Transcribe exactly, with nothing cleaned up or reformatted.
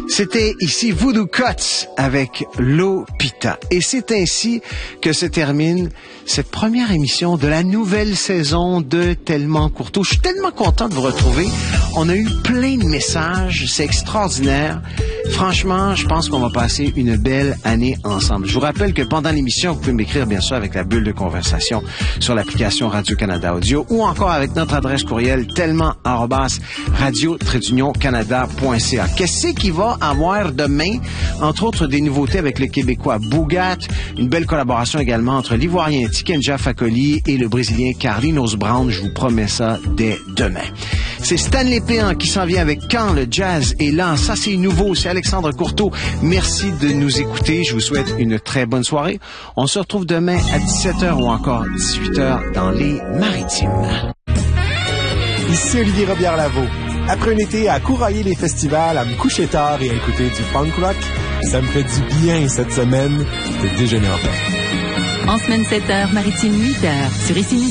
C'était ici Voodoo Cuts avec Lopita. Et c'est ainsi que se termine cette première émission de la nouvelle saison de Tellement Courteau. Je suis tellement content de vous retrouver. On a eu plein de messages. C'est extraordinaire. Franchement, je pense qu'on va passer une belle année ensemble. Je vous rappelle que pendant l'émission, vous pouvez m'écrire bien sûr avec la bulle de conversation sur l'application Radio-Canada Audio ou encore avec notre adresse courriel tellement arobase radio tiret union canada point c a. Qu'est-ce qu'il va avoir demain? Entre autres, des nouveautés avec le Québécois Bougat, une belle collaboration également entre l'Ivoirien Tikenja Fakoli et le Brésilien Carlinhos Brown. Je vous promets ça dès demain. C'est Stanley Péan qui s'en vient avec Quand le jazz est lent. Ça, c'est nouveau. C'est Alexandre Courteau. Merci de nous écouter. Je vous souhaite une très bonne soirée. On se retrouve demain à dix-sept heures ou encore dix-huit heures dans les Maritimes. Ici Olivier Robillard-Lavaux. Après un été à courailler les festivals, à me coucher tard et à écouter du punk rock, ça me fait du bien cette semaine de déjeuner en paix. En semaine sept heures, Maritime huit heures, sur Ici